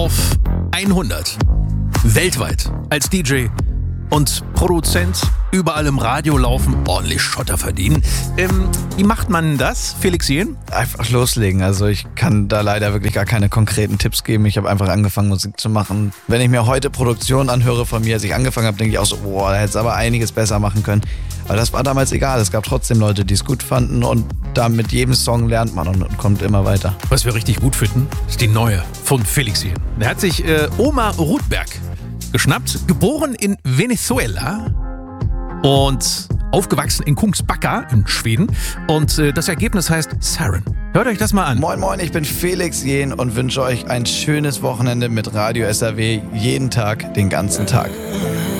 auf 100. Weltweit als DJ und Produzent, überall im Radio laufen, ordentlich Schotter verdienen. Wie macht man das, Felix Jähn? Einfach loslegen. Also ich kann da leider wirklich gar keine konkreten Tipps geben. Ich habe einfach angefangen, Musik zu machen. Wenn ich mir heute Produktionen anhöre von mir, als ich angefangen habe, denke ich auch so, boah, da hätte es aber einiges besser machen können. Aber das war damals egal. Es gab trotzdem Leute, die es gut fanden und da mit jedem Song lernt man und kommt immer weiter. Was wir richtig gut finden, ist die neue von Felix Jähn. Der hat sich Omar Rudberg geschnappt, geboren in Venezuela und aufgewachsen in Kungsbacka in Schweden. Und das Ergebnis heißt Sarin. Hört euch das mal an. Moin moin, ich bin Felix Jähn und wünsche euch ein schönes Wochenende mit Radio SAW jeden Tag, den ganzen Tag.